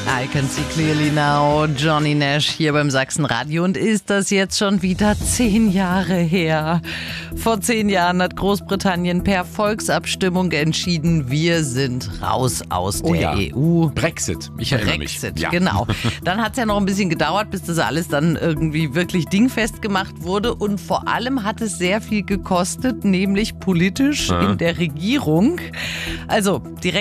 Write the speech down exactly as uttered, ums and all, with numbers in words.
I can see clearly now, Johnny Nash hier beim Sachsenradio. Und ist das jetzt schon wieder zehn Jahre her? Vor zehn Jahren hat Großbritannien per Volksabstimmung entschieden, wir sind raus aus der Oh ja. E U. Brexit, ich erinnere Brexit, mich. Ja. genau. Dann hat es ja noch ein bisschen gedauert, bis das alles dann irgendwie wirklich dingfest gemacht wurde. Und vor allem hat es sehr viel gekostet, nämlich politisch Ja. in der Regierung. Also direkt